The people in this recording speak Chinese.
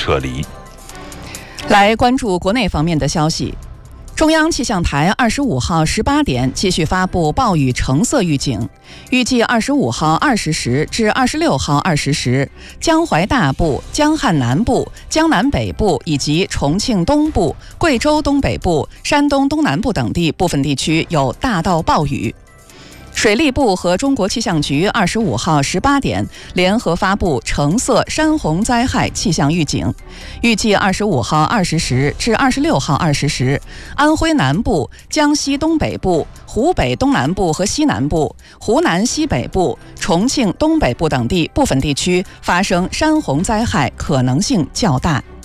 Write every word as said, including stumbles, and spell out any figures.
撤离。 来关注国内方面的消息。中央气象台二十五号十八点继续发布暴雨橙色预警，预计二十五号二十时至二十六号二十时，江淮大部、江汉南部、江南北部以及重庆东部、贵州东北部、山东东南部等地部分地区有大到暴雨。水利部和中国气象局二十五号十八点联合发布橙色山洪灾害气象预警，预计二十五号二十时至二十六号二十时，安徽南部、江西东北部、湖北东南部和西南部、湖南西北部、重庆东北部等地部分地区发生山洪灾害可能性较大。